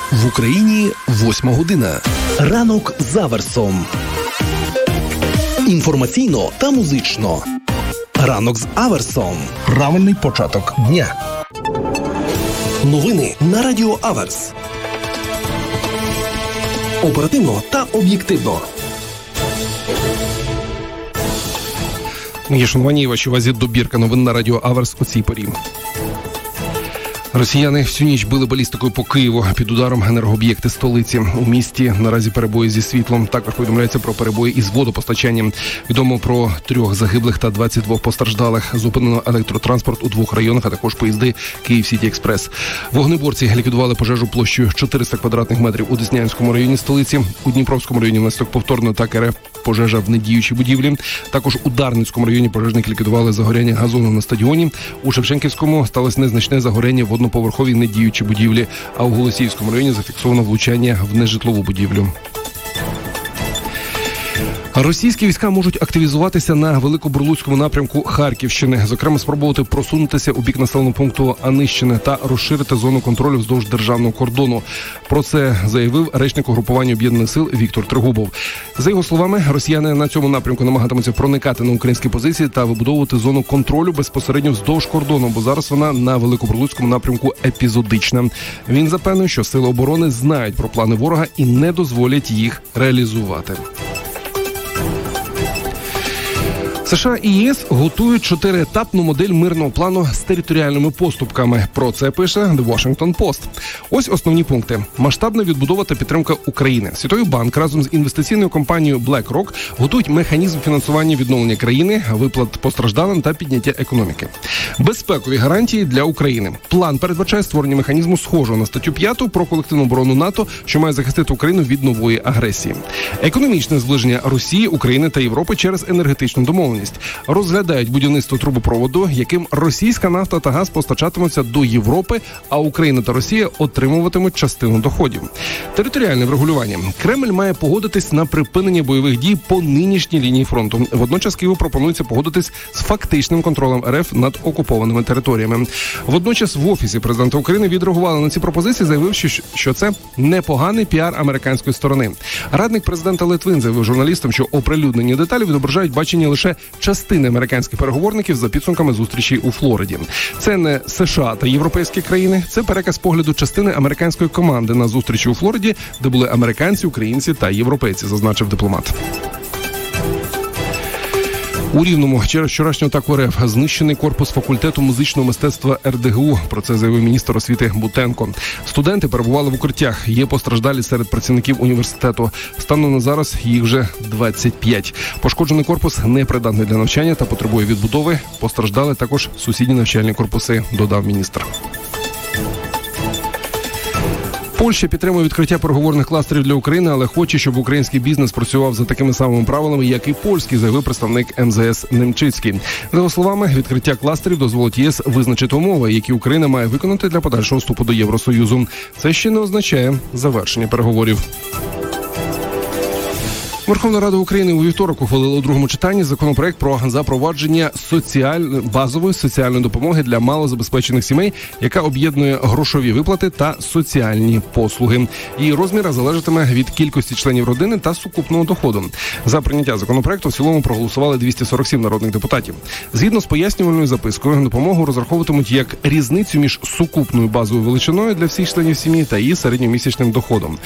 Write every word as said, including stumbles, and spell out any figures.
В Україні восьма година. Ранок з Аверсом. Інформаційно та музично. Ранок з Аверсом. Правильний початок дня. Новини на Радіо Аверс. Оперативно та об'єктивно. Є шановані вашій увазі добірка новин на Радіо Аверс у цій порі. Росіяни всю ніч били балістикою по Києву. Під ударом енергооб'єкти столиці. У місті наразі перебої зі світлом. Також повідомляється про перебої із водопостачанням. Відомо про трьох загиблих та двадцять два постраждалих. Зупинено електротранспорт у двох районах, а також поїзди Київ-Сіті-Експрес. Вогнеборці ліквідували пожежу площею чотириста квадратних метрів у Деснянському районі столиці. У Дніпровському районі внаслідок повторної атаки РФ пожежа в недіючій будівлі. Також у Дарницькому районі пожежники ліквідували загоряння газону на стадіоні. У Шевченківському сталося незначне загоряння в одноповерховій недіючій будівлі, а у Голосіївському районі зафіксовано влучання в нежитлову будівлю. Російські війська можуть активізуватися на Великобурлуцькому напрямку Харківщини, зокрема спробувати просунутися у бік населеного пункту Анищини та розширити зону контролю вздовж державного кордону. Про це заявив речник угрупування Об'єднаних сил Віктор Трегубов. За його словами, росіяни на цьому напрямку намагатимуться проникати на українські позиції та вибудовувати зону контролю безпосередньо вздовж кордону, бо зараз вона на Великобурлуцькому напрямку епізодична. Він запевнив, що сили оборони знають про плани ворога і не дозволять їх реалізувати. США і ЄС готують чотириетапну модель мирного плану з територіальними поступками. Про це пише The Washington Post. Ось основні пункти. Масштабна відбудова та підтримка України. Світовий банк разом з інвестиційною компанією BlackRock готують механізм фінансування відновлення країни, виплат постраждалим та підняття економіки. Безпекові гарантії для України. План передбачає створення механізму схожого на статтю п'яту про колективну оборону НАТО, що має захистити Україну від нової агресії. Економічне зближення Росії, України та Європи через енергетичну домовленість. Розглядають будівництво трубопроводу, яким російська нафта та газ постачатимуться до Європи, а Україна та Росія отримуватимуть частину доходів. Територіальне врегулювання. Кремль має погодитись на припинення бойових дій по нинішній лінії фронту. Водночас Києву пропонується погодитись з фактичним контролем РФ над окупованими територіями. Водночас в Офісі президента України відреагували на ці пропозиції, заявивши, що це непоганий піар американської сторони. Радник президента Литвин заявив журналістам, що оприлюднені деталі відображають бачення лише частини американських переговорників за підсумками зустрічі у Флориді. Це не США та європейські країни, це переказ погляду частини американської команди на зустрічі у Флориді, де були американці, українці та європейці, зазначив дипломат. У Рівному через вчорашню атаку РФ знищений корпус факультету музичного мистецтва ер де ге у. Про це заявив міністр освіти Бутенко. Студенти перебували в укриттях. Є постраждалі серед працівників університету. Станом на зараз їх вже двадцять п'ять. Пошкоджений корпус непридатний для навчання та потребує відбудови. Постраждали також сусідні навчальні корпуси, додав міністр. Польща підтримує відкриття переговорних кластерів для України, але хоче, щоб український бізнес працював за такими самими правилами, як і польський, заявив представник ем зе ес Немчицький. За його словами, відкриття кластерів дозволить ЄС визначити умови, які Україна має виконати для подальшого вступу до Євросоюзу. Це ще не означає завершення переговорів. Верховна Рада України у вівторок ухвалила у другому читанні законопроект про запровадження соціаль... базової соціальної допомоги для малозабезпечених сімей, яка об'єднує грошові виплати та соціальні послуги. Її розмір залежатиме від кількості членів родини та сукупного доходу. За прийняття законопроекту в цілому проголосували двісті сорок сім народних депутатів. Згідно з пояснювальною запискою, допомогу розраховуватимуть як різницю між сукупною базовою величиною для всіх членів сім'ї та її середньомісячним доходом.